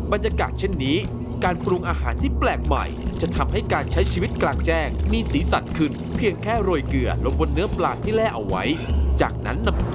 บรรยากาศเช่นนี้การปรุงอาหารที่แปลกใหม่จะทำให้การใช้ชีวิตกลางแจ้งมีสีสันขึ้นเพียงแค่โรยเกลือลงบนเนื้อปลาที่แล่เอาไว้จากนั้นนำ